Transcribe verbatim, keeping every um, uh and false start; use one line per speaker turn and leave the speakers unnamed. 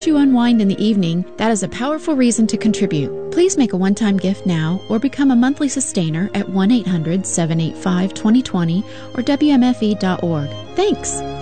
you unwind in the evening, that is a powerful reason to contribute. Please make a one-time gift now or become a monthly sustainer at one eight hundred, seven eight five, two zero two zero or W M F E dot org. Thanks!